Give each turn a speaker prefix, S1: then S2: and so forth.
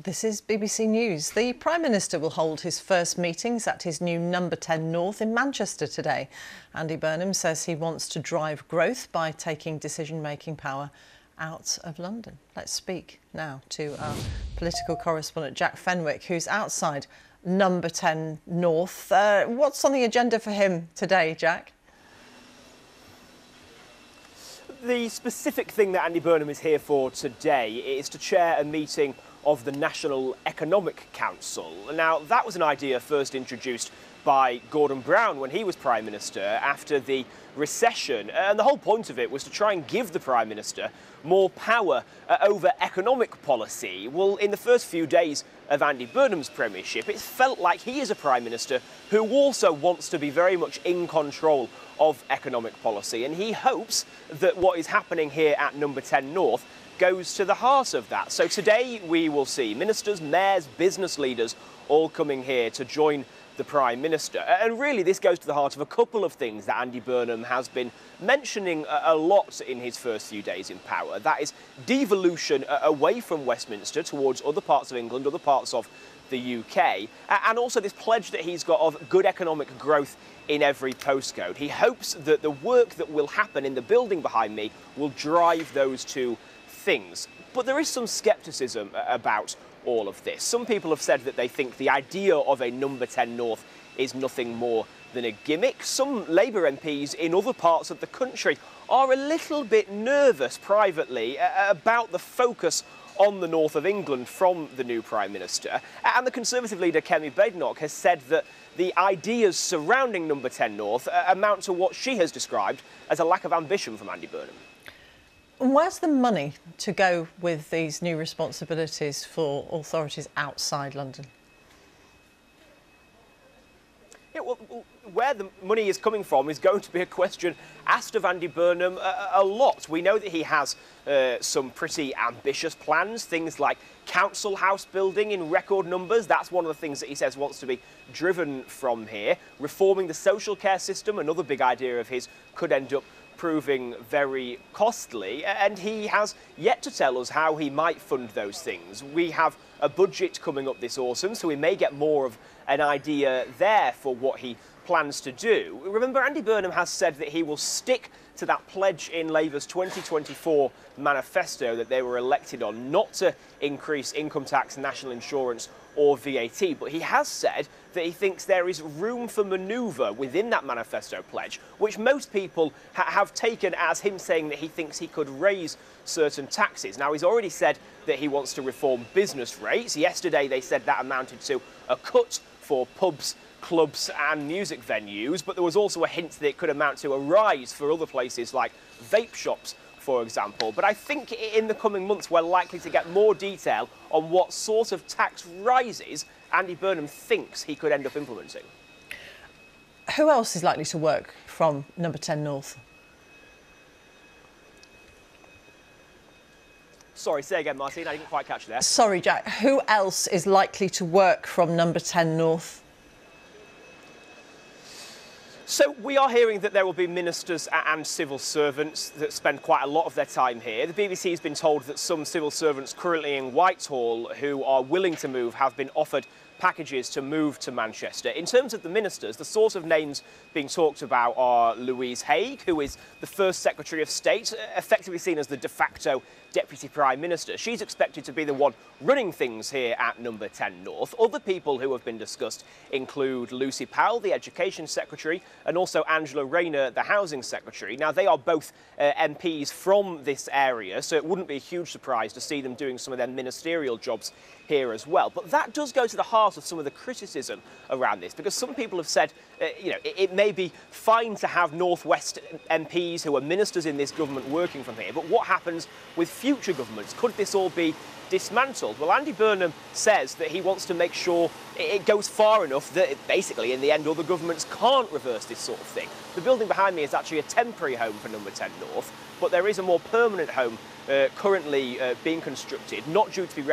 S1: This is BBC News. The Prime Minister will hold his first meetings at his new Number 10 North in Manchester today. Andy Burnham says he wants to drive growth by taking decision-making power out of London. Let's speak now to our political correspondent Jack Fenwick, who's outside Number 10 North. What's on the agenda for him today, Jack?
S2: The specific thing that Andy Burnham is here for today is to chair a meeting of the National Economic Council. Now, that was an idea first introduced by Gordon Brown when he was Prime Minister after the recession. And the whole point of it was to try and give the Prime Minister more power over economic policy. Well, in the first few days of Andy Burnham's premiership, it felt like he is a Prime Minister who also wants to be very much in control of economic policy. And he hopes that what is happening here at Number 10 North goes to the heart of that. So today we will see ministers, mayors, business leaders all coming here to join the Prime Minister. And really this goes to the heart of a couple of things that Andy Burnham has been mentioning a lot in his first few days in power. That is devolution away from Westminster towards other parts of England, other parts of the UK, and also this pledge that he's got of good economic growth in every postcode. He hopes that the work that will happen in the building behind me will drive those two things. But there is some scepticism about all of this. Some people have said that they think the idea of a Number 10 North is nothing more than a gimmick. Some Labour MPs in other parts of the country are a little bit nervous privately about the focus on the north of England from the new Prime Minister. And the Conservative leader Kemi Badenoch has said that the ideas surrounding Number 10 North amount to what she has described as a lack of ambition from Andy Burnham.
S1: Where's the money to go with these new responsibilities for authorities outside London?
S2: Yeah, well, where the money is coming from is going to be a question asked of Andy Burnham a lot. We know that he has some pretty ambitious plans, things like council house building in record numbers. That's one of the things that he says wants to be driven from here. Reforming the social care system, another big idea of his, could end up proving very costly, and he has yet to tell us how he might fund those things. We have a budget coming up this autumn, so we may get more of an idea there for what he plans to do. Remember, Andy Burnham has said that he will stick to that pledge in Labour's 2024 manifesto that they were elected on, not to increase income tax, national insurance or VAT, but he has said that he thinks there is room for manoeuvre within that manifesto pledge, which most people have taken as him saying that he thinks he could raise certain taxes. Now, he's already said that he wants to reform business rates. Yesterday, they said that amounted to a cut for pubs, clubs and music venues, but there was also a hint that it could amount to a rise for other places like vape shops, for example. But I think in the coming months we're likely to get more detail on what sort of tax rises Andy Burnham thinks he could end up implementing.
S1: Who else is likely to work from Number 10 North?
S2: Sorry, say again, Martine, I didn't quite catch you there.
S1: Sorry, Jack. Who else is likely to work from Number 10 North?
S2: So we are hearing that there will be ministers and civil servants that spend quite a lot of their time here. The BBC has been told that some civil servants currently in Whitehall who are willing to move have been offered packages to move to Manchester. In terms of the ministers, the sort of names being talked about are Louise Haigh, who is the first Secretary of State, effectively seen as the de facto Deputy Prime Minister. She's expected to be the one running things here at Number 10 North. Other people who have been discussed include Lucy Powell, the Education Secretary, and also Angela Rayner, the Housing Secretary. Now, they are both MPs from this area, so it wouldn't be a huge surprise to see them doing some of their ministerial jobs here as well. But that does go to the heart of some of the criticism around this, because some people have said, it may be fine to have North West MPs who are ministers in this government working from here, but what happens with future governments? Could this all be dismantled? Well, Andy Burnham says that he wants to make sure it goes far enough that basically in the end other governments can't reverse this sort of thing. The building behind me is actually a temporary home for Number 10 North, but there is a more permanent home currently being constructed, not due to be ready